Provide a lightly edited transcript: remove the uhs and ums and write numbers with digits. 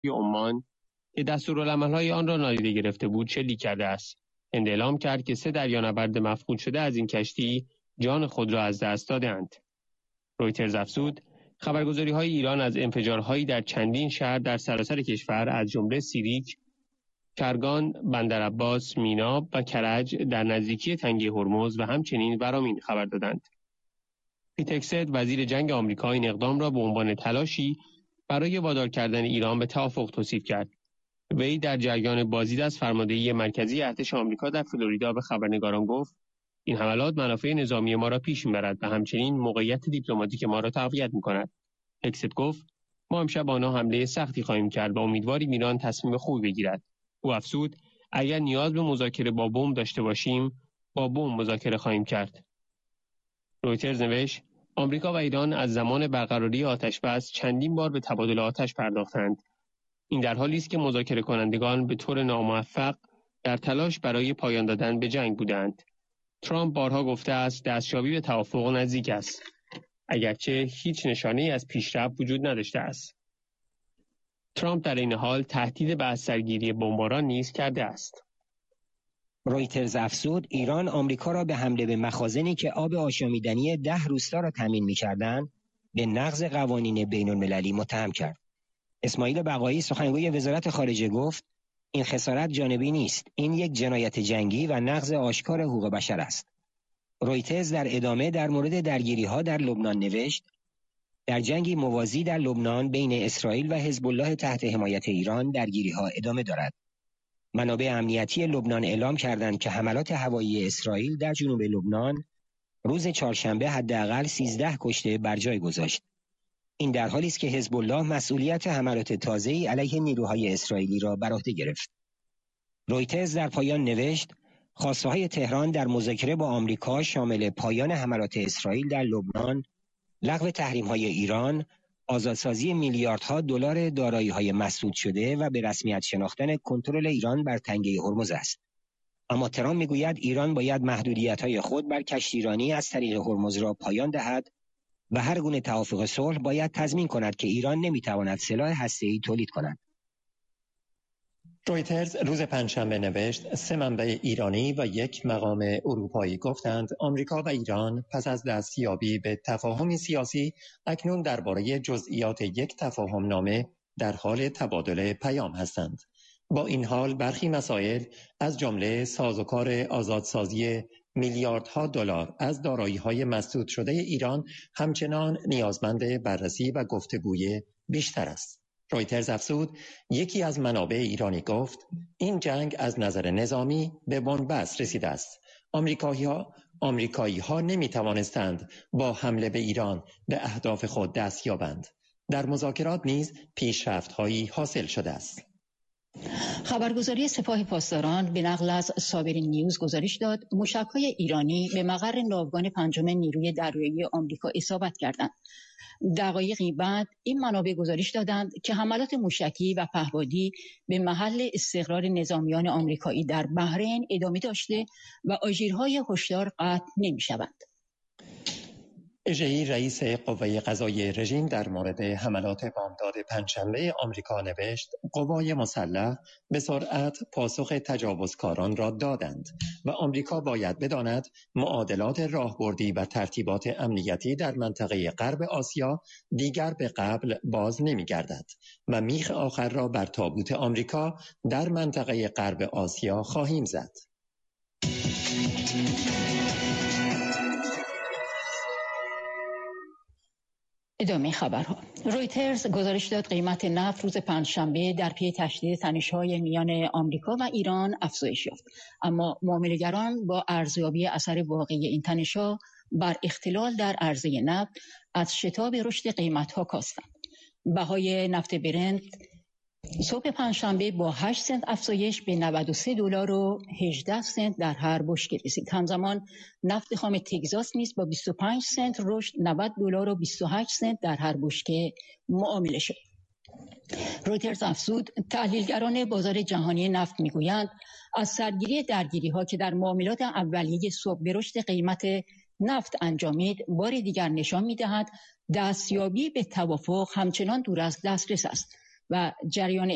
عمان که دستورالعمل‌های آن را نادیده گرفته بود شلیک کرده است. هند اعلام کرد که 3 دریانورد مفقود شده از این کشتی جان خود را از دست دادند. رویترز افزود خبرگزاری‌های ایران از انفجارهایی در چندین شهر در سراسر کشور از جمله سیریک، کرگان، بندرعباس، مینا و کرج در نزدیکی تنگه هرمز و همچنین ورامین خبر دادند. پیت هگست وزیر جنگ آمریکا این اقدام را به عنوان تلاشی برای وادار کردن ایران به توافق توصیف کرد. وی در جریان بازدید از فرماندهی مرکزی ارتش آمریکا در فلوریدا به خبرنگاران گفت این حملات منافع نظامی ما را پیش می‌برد و همچنین موقعیت دیپلماتیک ما را تقویت می‌کند. هگست گفت ما امشب آنها حمله سختی خواهیم کرد و امیدواریم ایران تصمیم خوبی بگیرد. او افزود اگر نیاز به مذاکره با بمب داشته باشیم با بمب مذاکره خواهیم کرد. رویترز نوشت آمریکا و ایران از زمان برقراری آتش‌بس چندین بار به تبادل آتش پرداختند. این در حالی است که مذاکره کنندگان به طور ناموفق در تلاش برای پایان دادن به جنگ بودند. ترامپ بارها گفته است دستیابی به توافق نزدیک است، اگرچه هیچ نشانه‌ای از پیشرفت وجود نداشته است. ترامپ در این حال تهدید به از سرگیری بمباران نیز کرده است. رویترز افزود ایران آمریکا را به حمله به مخازنی که آب آشامیدنی 10 روستا را تامین می‌کردند به نقض قوانین بین‌المللی متهم کرد. اسماعیل بقایی سخنگوی وزارت خارجه گفت این خسارت جانبی نیست، این یک جنایت جنگی و نقض آشکار حقوق بشر است. رویترز در ادامه در مورد درگیری‌ها در لبنان نوشت در جنگی موازی در لبنان بین اسرائیل و حزب الله تحت حمایت ایران درگیری‌ها ادامه دارد. منابع امنیتی لبنان اعلام کردند که حملات هوایی اسرائیل در جنوب لبنان روز چهارشنبه حداقل 13 کشته بر جای گذاشت. این در حالی است که حزب الله مسئولیت حملات تازه‌ای علیه نیروهای اسرائیلی را بر عهده گرفت. رویترز در پایان نوشت خواسته‌های تهران در مذاکره با آمریکا شامل پایان حملات اسرائیل در لبنان، لغو تحریم‌های ایران، آزادسازی میلیاردها دلار دارایی‌های مسدود شده و به رسمیت شناختن کنترل ایران بر تنگه هرمز است. اما ترامپ می‌گوید ایران باید محدودیت‌های خود بر کشتیرانی از طریق هرمز را پایان دهد و هر گونه توافق صلح باید تضمین کند که ایران نمی‌تواند سلاح هسته‌ای تولید کند. رویترز روز پنجشنبه نوشت 3 منبع ایرانی و 1 مقام اروپایی گفتند آمریکا و ایران پس از دستیابی به تفاهم سیاسی اکنون درباره جزئیات یک تفاهم نامه در حال تبادل پیام هستند. با این حال برخی مسائل از جمله سازوکار آزادسازی میلیاردها دلار از دارایی‌های مسدود شده ایران همچنان نیازمند بررسی و گفتگوی بیشتر است. رویترز افزود یکی از منابع ایرانی گفت این جنگ از نظر نظامی به بنبست رسیده است. آمریکایی‌ها نمی‌توانستند با حمله به ایران به اهداف خود دست یابند. در مذاکرات نیز پیشرفت‌هایی حاصل شده است. خبرگزاری سپاه پاسداران به نقل از صابرین نیوز گزارش داد موشک‌های ایرانی به مقر ناوگان 5 نیروی دریایی آمریکا اصابت کردند. دقایقی بعد این منابع گزارش دادند که حملات موشکی و پهپادی به محل استقرار نظامیان آمریکایی در بحرین ادامه داشته و آژیرهای هشدار قطع نمی‌شوند. اژه‌ای رئیس قوه قضاییه رژیم در مورد حملات بامداد پنجشنبه آمریکا نوشت قوای مسلح به سرعت پاسخ تجاوزکاران را دادند و آمریکا باید بداند معادلات راهبردی و ترتیبات امنیتی در منطقه غرب آسیا دیگر به قبل باز نمی‌گردد و میخ آخر را بر تابوت آمریکا در منطقه غرب آسیا خواهیم زد. ادامه خبرها. رویترز گزارش داد قیمت نفت روز پنجشنبه در پی تشدید تنش‌های میان آمریکا و ایران افزایش یافت، اما معامله‌گران با ارزیابی اثر واقعی این تنش‌ها بر اختلال در عرضه نفت از شتاب رشد قیمت‌ها کاستند. بهای نفت برنت صبح پنجشنبه با 8 سنت افزایش به $92.18 در هر بشکه رسید. همزمان نفت خام تگزاس نیز با 25 سنت رشد $90.28 در هر بشکه معامله شد. رویترز افزود تحلیلگران بازار جهانی نفت میگویند از سرگیری درگیری‌ها که در معاملات اولیه صبح به رشد قیمت نفت انجامید بار دیگر نشان می‌دهد دستیابی به توافق همچنان دور از دسترس است و جریان